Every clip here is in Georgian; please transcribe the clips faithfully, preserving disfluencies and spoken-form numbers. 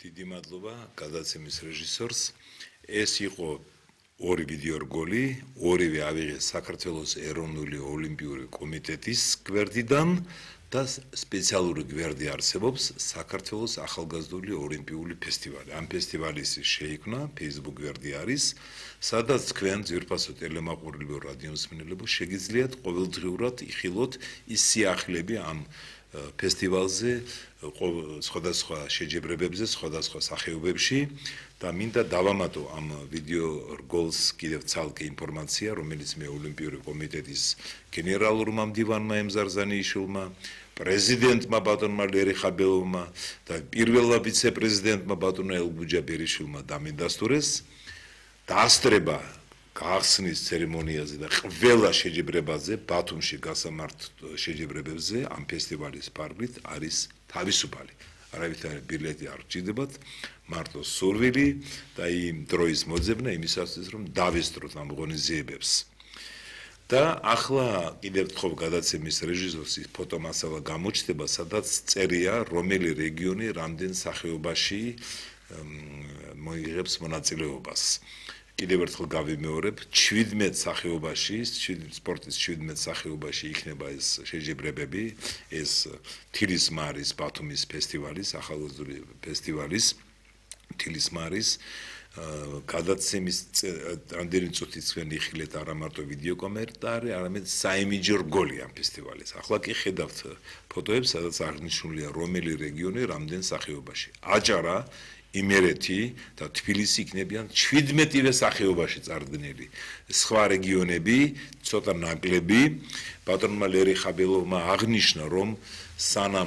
დიდი მადლობა გადაცემის რეჟისორს. ეს იყო ორი ვიდეო რგოლი, ორივე ავიღეს საქართველოს ეროვნული ოლიმპიური კომიტეტის გვერდიდან და სპეციალური გვერდი არსებობს საქართველოს ახალგაზრდული ოლიმპიური ფესტივალი. ამ ფესტივალის შეიქმნა Facebook გვერდი არის, სადაც თქვენ ძვირფასო ტელემაყურებელო რადიომსმენელებო შეგიძლიათ ყოველდღიურად იხილოთ ის სიახლეები ამ ფესტივალზე, სხვადასხვა შეჯიბრებებზე, სხვადასხვა სახეობებში და მინდა დავამატო ამ ვიდეო რგოლს კიდევ ცალკე ინფორმაცია, რომელიც მე ოლიმპიური კომიტეტის გენერალურმა მდივანმა ემზარზანიშვილმა, პრეზიდენტმა ბატონმა ლერი ხაბელოვმა და პირველმა ვიცე-პრეზიდენტმა ბატონმა ელგუჯა ბერიშვილმა დამიდასტურეს დაასწრება გახსნის ცერემონიაზე და ყველა შეჯიბრებაზე ბათუმში გასამართ შეჯიბრებებზე ამ ფესტივალის ფარგლით არის თავისუფალი. არავითარი ბილეთი არ გჭირდებათ, მარტო სურვილი და იმ დროის მოძებნა იმისათვის რომ დავესწროთ ამ ღონისძიებებს. და ახლა კიდევ თქვენ გადაცემის რეჟისორს ის ფოტომასალა გამოჩნდება, სადაც წერია რომელი რეგიონი რამდენ სახეობაში მოიღებს მონაწილეობას. კიდევ ერთხელ გავიმეორებ, შვიდმეტ სახეობაში, სპორტის შვიდმეტ სახეობაში იქნება ეს შეჯიბრებები, ეს თილის მარის ბათუმის ფესტივალის, ახალგაზრდული ფესტივალის, თილის მარის გადაცემის ამდენი წუთის თქვენ იხილეთ არა მარტო ვიდეო კომენტარი, არამედ საიმიჯო რგოლი ამ ფესტივალის. ახლა კი ხედავთ ფოტოებს, სადაც აღნიშნულია რომელი რეგიონი რამდენ სახეობაში. აჭარა, იმერეთი და თბილისი იქნებიან შვიდმეტივე სახეობაში წარდგენილი. სხვა რეგიონები ცოტა ნაკლები. ბატონმა ლერი ხაბელოვმა აღნიშნა, რომ სანამ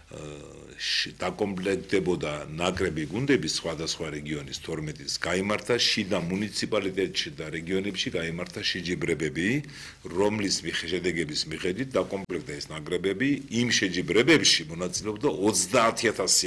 დაკომპლექტდებოდა ნაკრები გუნდები სხვადასხვა რეგიონის თორმეტის გაიმართა შიდა მუნიციპალიტეტში და რეგიონებში გაიმართა შეჯიბრებები, რომლის შედეგების მიხედვით დაკომპლექტდა ეს ნაკრებები. იმ შეჯიბრებებში მონაწილეობდა ოცდაათი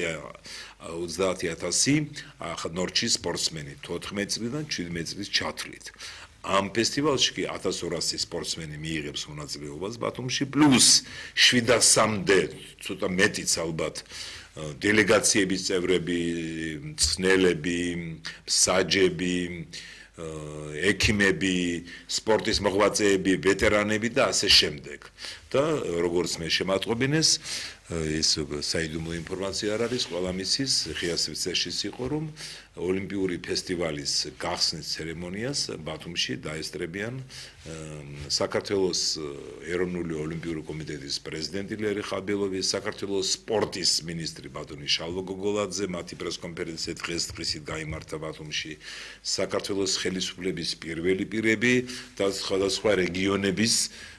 ათასი ნორჩის სპორტსმენი თოთხმეტ წლიდან შვიდმეტ წლის ჩათვლით. ამ ფესტივალში კი ათას ორასი სპორტსმენი მიიღებს მონაწილეობას ბათუმში, პლუს შვიდასამდე, ცოტა მეტიც ალბათ, დელეგაციების წევრები, მწვრთნელები, მსაჯები, ექიმები, სპორტის მოღვაწეები, ვეტერანები და ასე შემდეგ. და როგორც მე შემატყობინეს, ეს საიდუმლო ინფორმაცია არ არის, ყველა მისის, ღია სივრცეშიც იყო, რომ ოლიმპიური ფესტივალის გახსნის ცერემონიას ბათუმში დაესწრებიან საქართველოს ეროვნული ოლიმპიური კომიტეტის პრეზიდენტი ლერი ხაბელოვი, საქართველოს სპორტის მინისტრი ბატონი შალვა გოგოლაძე, მათი პრესკონფერენცია დღეს დღისით გაიმართა ბათუმში, საქართველოს ხელისუფლების პირველი პირები და სხვადასხვა რეგიონების